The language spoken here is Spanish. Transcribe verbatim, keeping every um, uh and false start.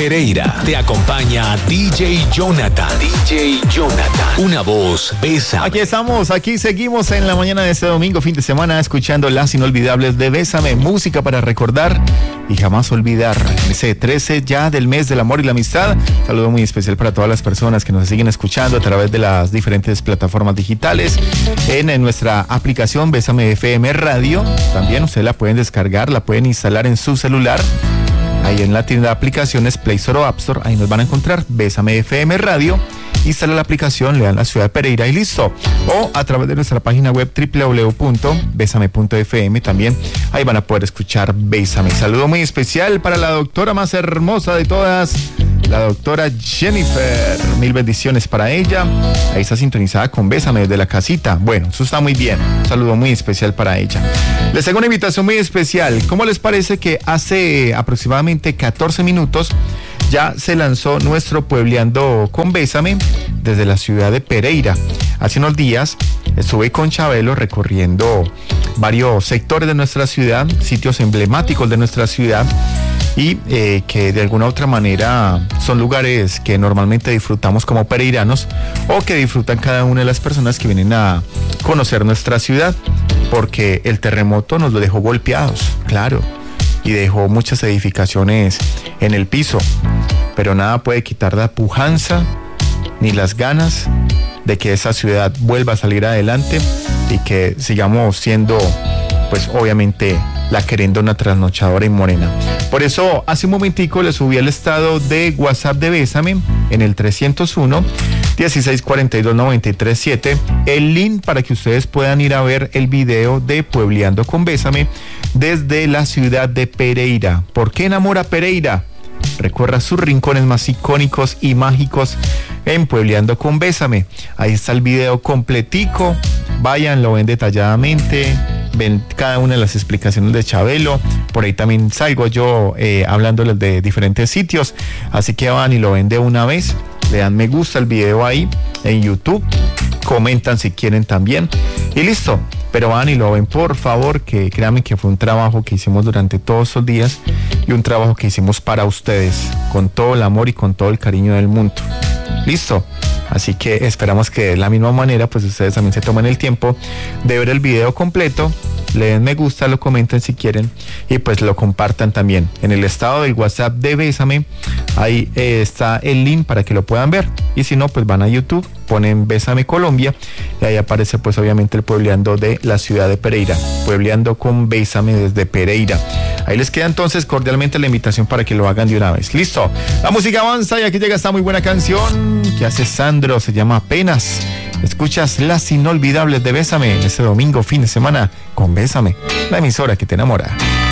Pereira. Te acompaña D J Jonathan. D J Jonathan. Una voz, Bésame. Aquí estamos, aquí seguimos en la mañana de este domingo, fin de semana, escuchando las inolvidables de Bésame. Música para recordar y jamás olvidar. Ese trece ya del mes del amor y la amistad. Saludo muy especial para todas las personas que nos siguen escuchando a través de las diferentes plataformas digitales. En, en nuestra aplicación Bésame F M Radio. También ustedes la pueden descargar, la pueden instalar en su celular. Ahí en la tienda de aplicaciones Play Store o App Store, ahí nos van a encontrar Bésame F M Radio. Instala la aplicación, le dan la ciudad de Pereira y listo. O a través de nuestra página web doble u doble u doble u punto besame punto f m también. Ahí van a poder escuchar Bésame. Saludo muy especial para la doctora más hermosa de todas, la doctora Jennifer. Mil bendiciones para ella. Ahí está sintonizada con Bésame desde la casita. Bueno, eso está muy bien. Un saludo muy especial para ella. Les hago una invitación muy especial. ¿Cómo les parece que hace aproximadamente catorce minutos ya se lanzó nuestro Puebleando con Bésame desde la ciudad de Pereira? Hace unos días estuve con Chabelo recorriendo varios sectores de nuestra ciudad, sitios emblemáticos de nuestra ciudad y eh, que de alguna u otra manera son lugares que normalmente disfrutamos como pereiranos o que disfrutan cada una de las personas que vienen a conocer nuestra ciudad, porque el terremoto nos lo dejó golpeados, claro, y dejó muchas edificaciones en el piso, pero nada puede quitar la pujanza ni las ganas de que esa ciudad vuelva a salir adelante y que sigamos siendo, pues obviamente, la querendona trasnochadora y morena. Por eso, hace un momentico le subí el estado de WhatsApp de Bésame en el trescientos uno, dieciséis cuarenta y dos, noventa y tres siete, el link para que ustedes puedan ir a ver el video de Puebleando con Bésame desde la ciudad de Pereira. ¿Por qué enamora Pereira? Recorra sus rincones más icónicos y mágicos en Puebleando con Bésame. Ahí está el video completico. Vayan, lo ven detalladamente, ven cada una de las explicaciones de Chabelo. Por ahí también salgo yo eh, hablándoles de diferentes sitios. Así que van y lo ven de una vez. Le dan me gusta al video ahí en YouTube. Comentan si quieren también. Y listo. Pero van y lo ven, por favor, que créanme que fue un trabajo que hicimos durante todos estos días y un trabajo que hicimos para ustedes, con todo el amor y con todo el cariño del mundo. Listo. Así que esperamos que de la misma manera, pues ustedes también se tomen el tiempo de ver el video completo, le den me gusta, lo comenten si quieren y pues lo compartan también en el estado del WhatsApp de Bésame. Ahí eh, está el link para que lo puedan ver, y si no, pues van a YouTube, ponen Bésame Colombia y ahí aparece pues obviamente el Puebleando de la ciudad de Pereira, Puebleando con Bésame desde Pereira. Ahí les queda entonces cordialmente la invitación para que lo hagan de una vez. Listo, la música avanza y aquí llega esta muy buena canción que hace Sandro, se llama Apenas. Escuchas las inolvidables de Bésame este domingo, fin de semana, con Bésame, la emisora que te enamora.